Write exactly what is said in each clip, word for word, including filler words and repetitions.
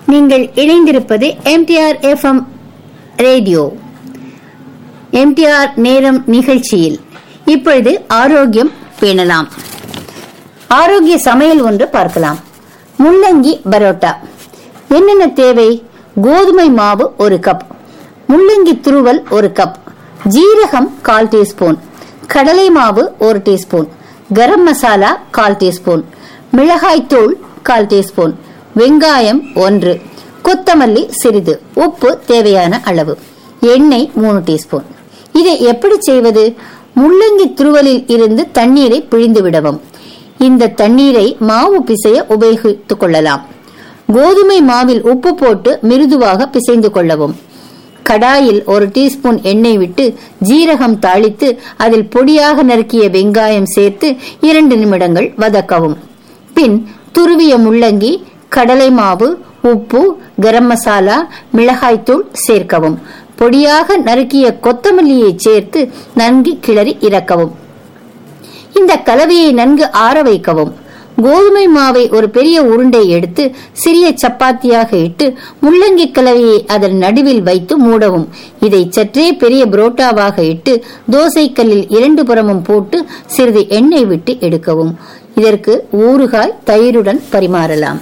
நீங்கள் இணைந்திருப்பது MTR FM radio. MTR நேரம் நிகழ்ச்சியில் இப்பொழுது ஆரோக்கியம் பேணலாம். ஆரோக்கிய சமையல் ஒன்று பார்க்கலாம். முள்ளங்கி பரோட்டா. என்னென்ன தேவை? கோதுமை மாவு ஒரு கப், முள்ளங்கி துருவல் ஒரு கப், ஜீரகம் கால் டீஸ்பூன், கடலை மாவு ஒரு டீஸ்பூன், கரம் மசாலா கால் டீஸ்பூன், மிளகாய் தூள் கால் டீஸ்பூன், வெங்காயம் ஒன்று, கொத்தமல்லி சிறிது, உப்பு தேவையான அளவு, எண்ணெய் மூணு டீஸ்பூன். இதை எப்படி செய்வது? முள்ளங்கி துருவலில் இருந்து தண்ணீரை பிழிந்து விடவும். இந்த தண்ணீரை மாவு பிசைய உபயோகித்துக் கொள்ளலாம். கோதுமை மாவில் உப்பு போட்டு மிருதுவாக பிசைந்து கொள்ளவும். கடாயில் ஒரு டீஸ்பூன் எண்ணெய் விட்டு ஜீரகம் தாளித்து அதில் பொடியாக நறுக்கிய வெங்காயம் சேர்த்து இரண்டு நிமிடங்கள் வதக்கவும். பின் துருவிய முள்ளங்கி, கடலை மாவு, உப்பு, கரம் மசாலா, மிளகாய்த்தூள் சேர்க்கவும். பொடியாக நறுக்கிய கொத்தமல்லியை சேர்த்து நன்கு கிளறி இறக்கவும். இந்த கலவையை நன்கு ஆற வைக்கவும். கோதுமை மாவை ஒரு பெரிய உருண்டை எடுத்து சிறிய சப்பாத்தியாக இட்டு முள்ளங்கி கலவையை அதன் நடுவில் வைத்து மூடவும். இதை சற்றே பெரிய புரோட்டாவாக இட்டு தோசைக்கல்லில் இரண்டு புறமும் போட்டு சிறிது எண்ணெய் விட்டு எடுக்கவும். இதற்கு ஊறுகாய் தயிருடன் பரிமாறலாம்.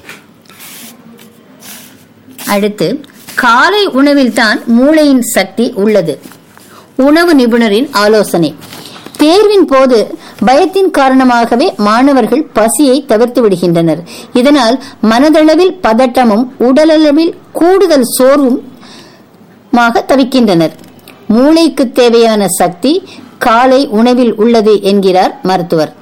அடுத்து, காலை உணவில் தான் மூளையின் சக்தி உள்ளது. உணவு நிபுணரின் ஆலோசனை. தேர்வின் போது பயத்தின் காரணமாகவே மாணவர்கள் பசியை தவிர்த்து விடுகின்றனர். இதனால் மனதளவில் பதட்டமும் உடலளவில் கூடுதல் சோர்வும் தவிக்கின்றனர். மூளைக்கு தேவையான சக்தி காலை உணவில் உள்ளது என்கிறார் மருத்துவர்.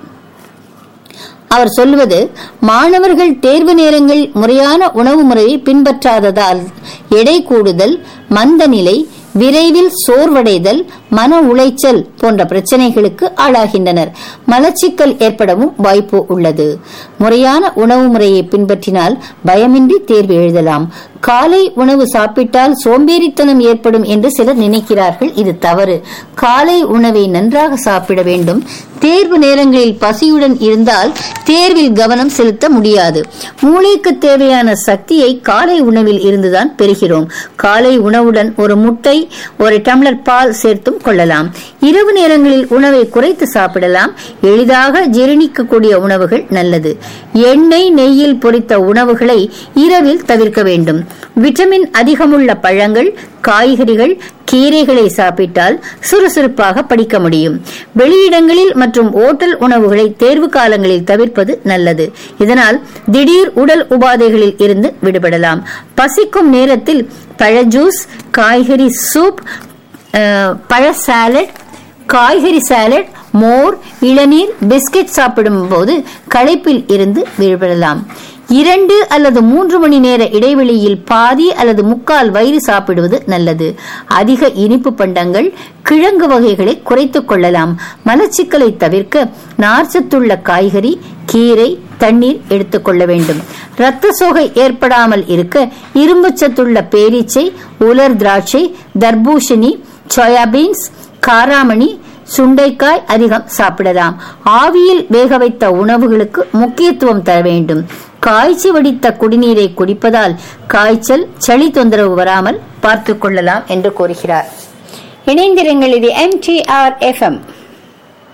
அவர் சொல்வது, மாணவர்கள் தேர்வு நேரங்களில் முறையான உணவு முறையை பின்பற்றாததால் எடை கூடுதல், மந்த நிலை, விரைவில் சோர்வடைதல், மன உளைச்சல் போன்ற பிரச்சனைகளுக்கு ஆளாகின்றனர். மலச்சிக்கல் ஏற்படவும் வாய்ப்பு உள்ளது. முறையான உணவு முறையை பின்பற்றினால் பயமின்றி தேர்வு எழுதலாம். காலை உணவு சாப்பிட்டால் சோம்பேறித்தனம் ஏற்படும் என்று சிலர் நினைக்கிறார்கள். இது தவறு. காலை உணவை நன்றாக சாப்பிட வேண்டும். தேர்வு நேரங்களில் பசியுடன் இருந்தால் தேர்வில் கவனம் செலுத்த முடியாது. மூளைக்கு தேவையான சக்தியை காலை உணவில் இருந்துதான் பெறுகிறோம். காலை உணவுடன் ஒரு முட்டை, ஒரு டம்ளர் பால் சேர்த்தும் கொள்ளலாம். இரவு நேரங்களில் உணவை குறைத்து சாப்பிடலாம். எளிதாக ஜீரணிக்கக்கூடிய உணவுகள் நல்லது. எண்ணெய், நெய்யில் பொரித்த உணவுகளை இரவில் தவிர்க்க வேண்டும். விட்டமின் அதிகமுள்ள பழங்கள், காய்கறிகள், கீரைகளை சாப்பிட்டால் சுறுசுறுப்பாக படிக்க முடியும். வெளியிடங்களில் மற்றும் ஓட்டல் உணவுகளை தேர்வு காலங்களில் தவிர்ப்பது நல்லது. இதனால் திடீர் உடல் உபாதைகளில் இருந்து விடுபடலாம். பசிக்கும் நேரத்தில் பழ ஜூஸ், காய்கறி சூப், பழ சாலட், காய்கறி சாலட், மோர், இளநீர், பிஸ்கட் சாப்பிடும் போது களைப்பில் இருந்து விடுபடலாம். இரண்டு அல்லது மூன்று மணி நேர இடைவெளியில் பாதி அல்லது முக்கால் வயிறு சாப்பிடுவது நல்லது. அதிக இனிப்பு பண்டங்கள், கிழங்கு வகைகளை குறைத்துக் கொள்ளலாம். மலச்சிக்கலை தவிர்க்க நார்ச்சத்துள்ள காய்கறி, கீரை, தண்ணீர் எடுத்துக் கொள்ள வேண்டும். இரத்த சோகை ஏற்படாமல் இருக்க இரும்பு சத்துள்ள பேரீச்சை, உலர் திராட்சை, தர்பூசணி, சோயாபீன்ஸ், காராமணி, சுண்டைக்காய் அதிகம் சாப்பிடலாம். ஆவியில் வேக வைத்த உணவுகளுக்கு முக்கியத்துவம் தர வேண்டும். காய்ச்சி வடித்த குடிநீரை குடிப்பதால் காய்ச்சல், சளி தொந்தரவு வராமல் பார்த்துக் கொள்ளலாம் என்று கூறுகிறார். இணைந்திருங்கள். இது எம்டிஆர் எஃப்எம்.